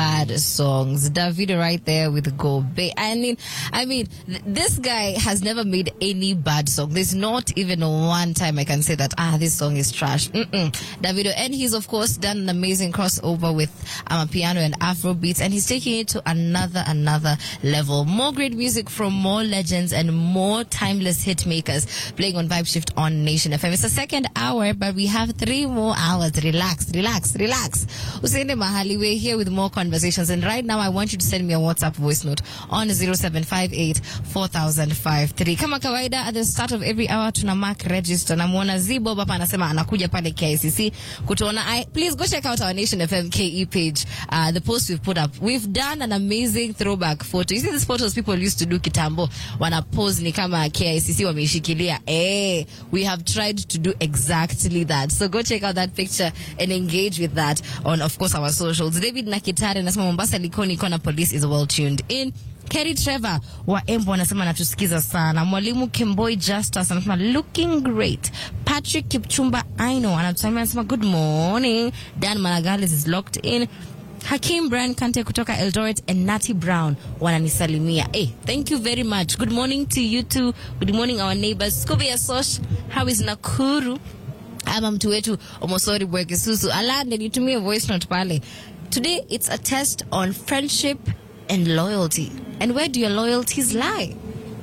bad songs. Davido right there with Go Bay. I mean, this guy has never made any bad song. There's not even one time I can say that, this song is trash. Davido. And he's, of course, done an amazing crossover with piano and Afro beats, and he's taking it to another level. More great music from more legends and more timeless hit makers playing on Vibe Shift on Nation FM. It's the second hour, but we have 3 more hours. Relax. Usiende mahali. We're here with more conversations, and right now I want you to send me a WhatsApp voice note on 0758 4053. Kama kawaida, at the start of every hour tuna mark register. Namuona Zibo hapa anasema anakuja pale KICC kutuona. Please go check out our Nation FM KE page. The post we've put up. We've done an amazing throwback photo. You see these photos people used to do kitambo, wana pose ni kama KICC wameshikilia. We have tried to do exactly that. So go check out that picture and engage with that on, of course, our socials. David Nakitare anasema Mombasa Likoni Kona Police is well tuned in. Kerry Trevor wa Embo anasema natusikiza sana. Mwalimu Kimboi Justus anasema looking great. Patrick Kipchumba Aino anasema good morning. Dan Managalis is locked in. Hakim Brian Kante kutoka Eldoret and Natty Brown wananisalimia. Thank you very much. Good morning to you too. Good morning our neighbors. Scooby Asosh, how is Nakuru? Ama mtu wetu Omosori Bwekesusu. Alande nitumie voice note pale. Today it's a test on friendship and loyalty. And where do your loyalties lie?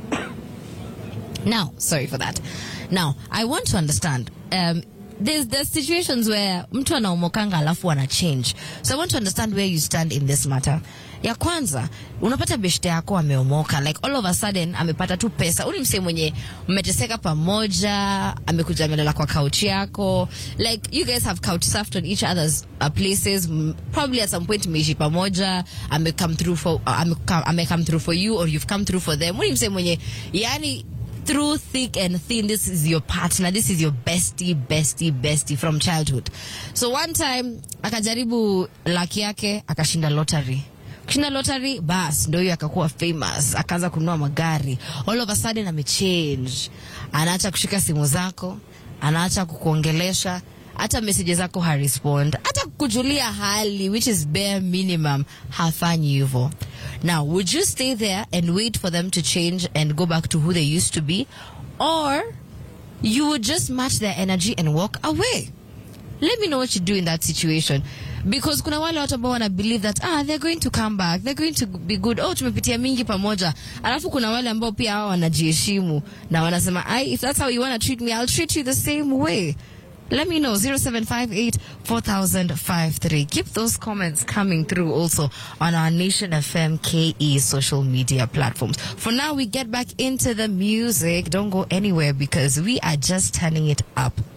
Now, sorry for that. Now, I want to understand. There's situations where mtu anaomokanga alafu wana change. So I want to understand where you stand in this matter. Ya kwanza, unapata beshte yako ameomoka, like all of a sudden amepata tu pesa. Uni mse mwenye mmeteseka pamoja, amekuja amelala kwa couch yako. Like you guys have couch surfed on each other's places. Probably at some point mmeishi pamoja, ame come through for you, or you've come through for them. Uni mse mwenye yani through thick and thin, this is your partner, this is your bestie from childhood. So one time akajaribu luck yake akashinda lottery. Kishinda lottery, bas ndio yeye akakuwa famous, akaanza kununua magari. All of a sudden amechange. Anaacha kushika simu zako, anaacha kukuongelesha, hata messages zako harespond, hata kukujulia hali, which is bare minimum, hafanyi hivyo. Now, would you stay there and wait for them to change and go back to who they used to be? Or you would just match their energy and walk away? Let me know what you do in that situation. Because kuna wale watu ambao wana believe that they're going to come back, they're going to be good. Tumepitia mingi pamoja. Alafu kuna wale ambao pia hao wanajiheshimu na wanasema, if that's how you want to treat me, I'll treat you the same way. Let me know, 0758 4053. Keep those comments coming through also on our Nation FM KE social media platforms. For now, we get back into the music. Don't go anywhere because we are just turning it up.